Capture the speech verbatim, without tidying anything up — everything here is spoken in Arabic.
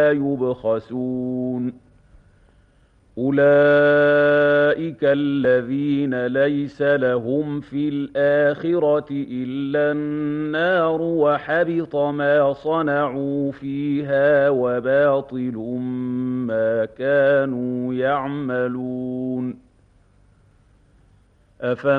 يبخسون أولئك الذين ليس لهم في الآخرة إلا النار وحبط ما صنعوا فيها وباطل ما كانوا يعملون أفمن